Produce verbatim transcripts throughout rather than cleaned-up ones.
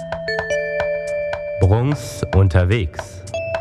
Bruns unterwegs.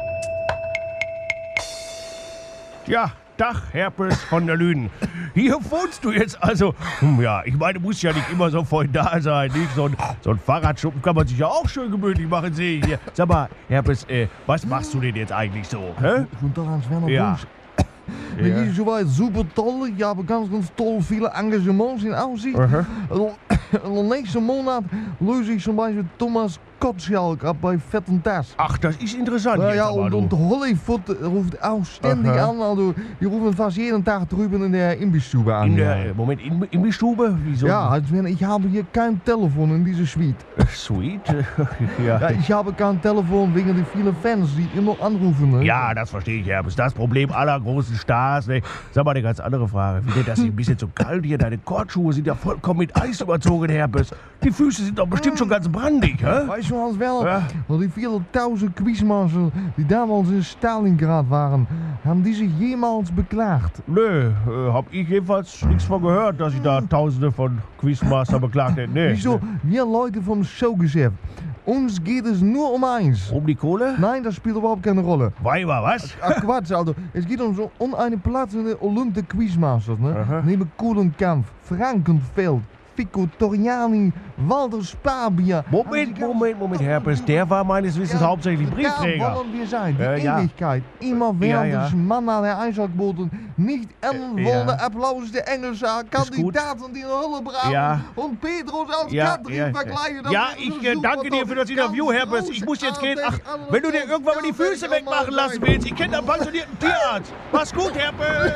Ja, Dach, Herpes von der Lünen. Hier wohnst du jetzt also. Hm, ja, ich meine, muss ja nicht immer so voll da sein. Nicht? So, ein, so ein Fahrradschuppen kann man sich ja auch schön gemütlich machen, sehe ich hier. Sag mal, Herpes, äh, was machst du denn jetzt eigentlich so? Hä? Guten Tag, Hans Werner Ja. Bruns. Ja. Ja. Hier ist soweit super toll. Ich habe ganz, ganz toll viele Engagements in Aussicht. Aha. Und nächsten Monat löse ich zum Beispiel Thomas Gottschalk ab bei Fetten Das. Ach, das ist interessant. Ja, jetzt ja, aber, und, du. und Hollywood ruft auch ständig Aha. an. Also, die rufen fast jeden Tag drüben in der Imbissstube an. In der, äh, Moment, in, in die Stube? Wieso? Ja, Hans Werner, ich habe hier kein Telefon in dieser Suite. Äh, Sweet. ja. Ja, ich habe kein Telefon wegen der vielen Fans, die immer anrufen. Ne? Ja, das verstehe ich, Herpes. Das Problem aller großen Stars. Ne? Sag mal eine ganz andere Frage. Wie denn das hier ein bisschen zu kalt hier? Deine Kortschuhe sind ja vollkommen mit Eis überzogen, Herpes. Die Füße sind doch bestimmt schon ganz brandig, hä? Weißt du, Hans Werner, Ja. want die viele tausend Quizmaster die damals in Stalingrad waren, haben die sich jemals beklagt? Nö, äh, hab ich jedenfalls nichts von gehört, dass ich da tausende von Quizmaster beklagt hätte. Nee. Wieso? Wir Leute vom Showgeschäft, uns geht es nur um eins. Um die Kohle? Nein, das spielt überhaupt keine Rolle. Weiber, was? Ach Quatsch, also, es geht um, so, um eine Platz in der Olympische Quizmasters, ne? Aha. Neben Kohlenkampf, Frankenfeld, Fico Toriani, Walter Spabia. Moment, Moment, Moment, Herpes. Der war meines Wissens hauptsächlich Briefträger. Da wollen wir sein, die Äh, ja. Ewigkeit. Immer während Ja, ja. des Mann an der Einschlagboten nicht ernstwollende ja. Applaus der englische gut. Kandidaten, die in Hölle brauchen Ja. und Petrus als Ja, Katrin ja, verkleiden. ja, ich äh, danke dir für das Interview, Herpes. Ich muss jetzt gehen. Ach, wenn du dir irgendwann mal die Füße wegmachen lassen willst, ich kenne einen pensionierten Tierarzt. Mach's gut, Herpes.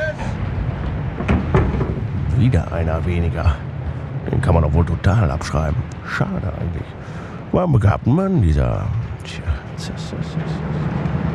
Wieder einer weniger. Den kann man doch wohl total abschreiben. Schade eigentlich. War ein begabten Mann, dieser. Tja, tja, tja, tja.